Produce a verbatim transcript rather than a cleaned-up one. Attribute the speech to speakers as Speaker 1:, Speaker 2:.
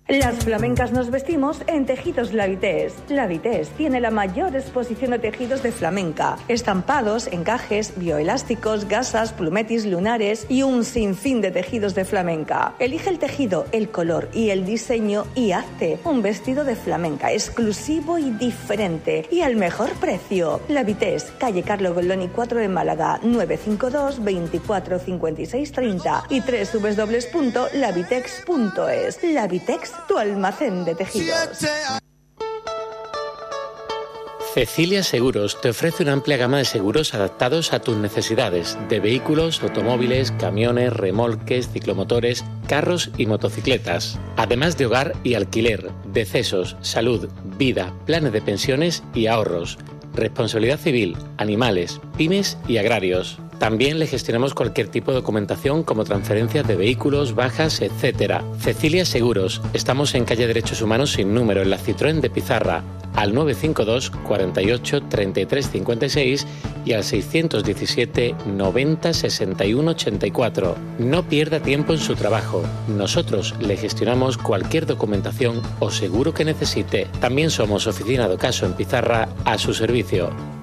Speaker 1: Las flamencas nos vestimos en Tejidos La Vitesse. La Vitesse tiene la mayor exposición de tejidos de flamenca, estampados, encajes, bioelásticos, gasas, plumetis, lunares y un sinfín de tejidos de flamenca. Elige el tejido, el color y el diseño y hazte un vestido de flamenca exclusivo y diferente y al mejor precio. La Vitesse, calle Carlo Goldoni cuatro de Málaga, nueve cinco dos, veinticuatro cincuenta y seis treinta y doble u doble u doble u punto la vitex punto es. La Vitex, tu almacén de tejidos.
Speaker 2: Cecilia Seguros te ofrece una amplia gama de seguros adaptados a tus necesidades de vehículos, automóviles, camiones, remolques, ciclomotores, carros y motocicletas, además de hogar y alquiler, decesos, salud, vida, planes de pensiones y ahorros, responsabilidad civil, animales, pymes y agrarios. También le gestionamos cualquier tipo de documentación como transferencias de vehículos, bajas, etcétera. Cecilia Seguros. Estamos en calle Derechos Humanos sin número, en la Citroën de Pizarra, al nueve cinco dos, cuarenta y ocho, treinta y tres cincuenta y seis y al seiscientos diecisiete, noventa, sesenta y uno ochenta y cuatro. No pierda tiempo en su trabajo. Nosotros le gestionamos cualquier documentación o seguro que necesite. También somos oficina de ocaso en Pizarra a su servicio.